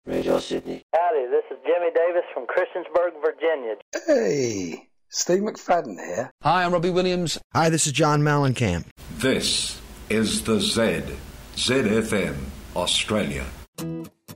Radio Sydney. Howdy, this is Jimmy Davis from Christiansburg, Virginia. Hey, Steve McFadden here. Hi, I'm Robbie Williams. Hi, this is John Mellencamp. This is the ZFM Australia.